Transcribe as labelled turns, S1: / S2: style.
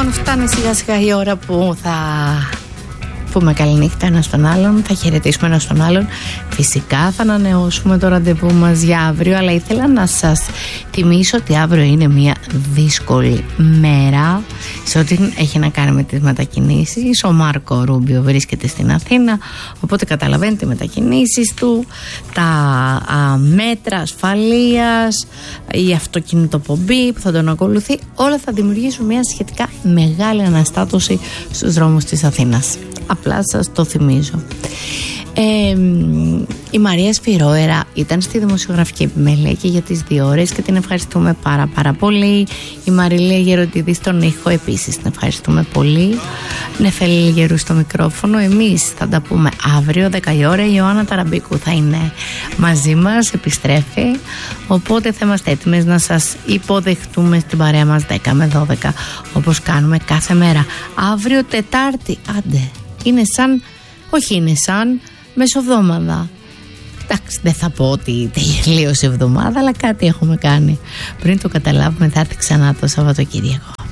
S1: Λοιπόν, φτάνει σιγά σιγά η ώρα που θα πούμε καληνύχτα ένας στον άλλον, θα χαιρετήσουμε ένας τον άλλον. Φυσικά θα ανανεώσουμε το ραντεβού μας για αύριο, αλλά ήθελα να σας θυμίσω ότι αύριο είναι μια δύσκολη μέρα σε ό,τι έχει να κάνει με τις μετακινήσεις. Ο Μάρκο Ρούμπιο βρίσκεται στην Αθήνα, οπότε καταλαβαίνετε, μετακινήσεις του, τα μέτρα ασφαλείας, η αυτοκινητοπομπή που θα τον ακολουθεί, όλα θα δημιουργήσουν μια σχετικά μεγάλη αναστάτωση στους δρόμους της Αθήνας. Απλά σας το θυμίζω. Η Μαρία Σφυρόερα ήταν στη δημοσιογραφική επιμέλεια και για τις 2 ώρες και την ευχαριστούμε πάρα πολύ. Η Μαριλία Γεροντίδη στον ήχο επίσης την ευχαριστούμε πολύ. Νεφέλη Γερού στο μικρόφωνο. Εμείς θα τα πούμε αύριο 10 η ώρα. Η Ιωάννα Ταραμπίκου θα είναι μαζί μας, επιστρέφει, οπότε θα είμαστε έτοιμες να σας υποδεχτούμε στην παρέα μας 10 με 12 όπως κάνουμε κάθε μέρα. Αύριο Τετάρτη, άντε, είναι σαν μεσοβδόμαδα. Εντάξει, δεν θα πω ότι τελείωσε η εβδομάδα, αλλά κάτι έχουμε κάνει. Πριν το καταλάβουμε θα έρθει ξανά το Σαββατοκύριακο.